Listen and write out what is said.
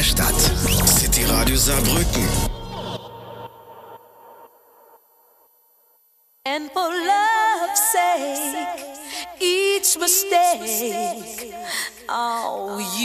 Stadt. City Radio Saarbrücken. And for love's sake, each mistake, oh, you